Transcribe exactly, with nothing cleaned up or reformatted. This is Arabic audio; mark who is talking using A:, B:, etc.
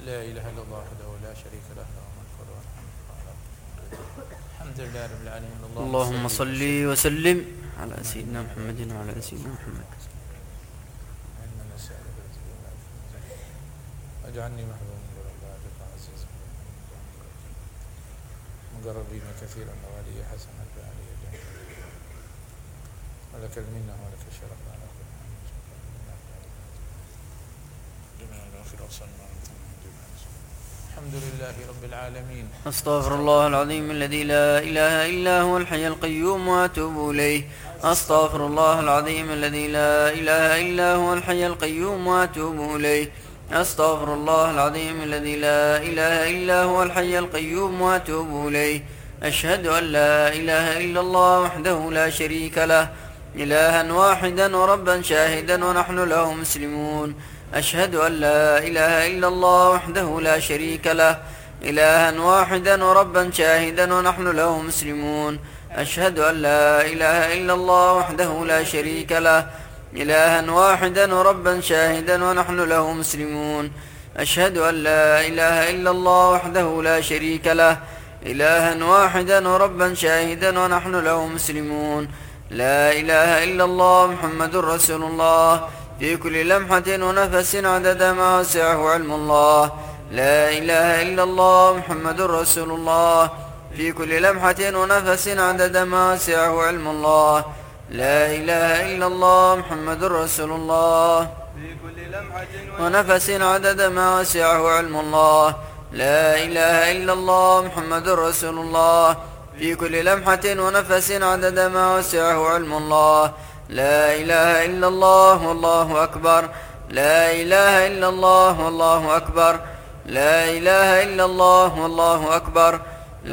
A: لا إله إلا الله وحده لا شريك له له الملك وله الحمد. الحمد لله رب العالمين.
B: اللهم صل وسلم على سيدنا محمد وعلى آل سيدنا محمد.
A: اجعلني محبوبا برباطك عزيزا مقربين كثيرا وولي حسنا فعلي جنة ولك المنة ولك الشرف على كل جميع الغفر وصلنا. الحمد لله رب العالمين.
B: أستغفر الله العظيم الذي لا إله إلا هو الحي القيوم وأتوب إليه. أستغفر الله العظيم الذي لا إله إلا هو الحي القيوم وأتوب إليه. أستغفر الله العظيم الذي لا إله إلا هو الحي القيوم وأتوب إليه. أشهد أن لا إله إلا الله وحده لا شريك له إلها واحدا وربا شاهدا ونحن له مسلمون. أشهد أن لا إله إلا الله وحده لا شريك له إلها واحدا وربا شاهدا ونحن له مسلمون. أشهد أن لا إله إلا الله وحده لا شريك له إلها واحدا وربا شاهدا ونحن له مسلمون. أشهد أن لا إله إلا الله وحده لا شريك له إلها واحدا وربا شاهدا ونحن له مسلمون. لا إله إلا الله محمد رسول الله في كل لمحة ونفس عدد ما وسعه علم الله. لا إله إلا الله محمد رسول الله في كل لمحة ونفس عدد ما وسعه علم الله. لا إله إلا الله محمد رسول الله في كل لمحة ونفس عدد ما وسعه علم الله. لا إله إلا الله محمد رسول الله في كل لمحة ونفس عدد ما وسعه علم الله. لا إله إلا الله والله أكبر. لا إله إلا الله والله أكبر. لا إله إلا الله والله أكبر.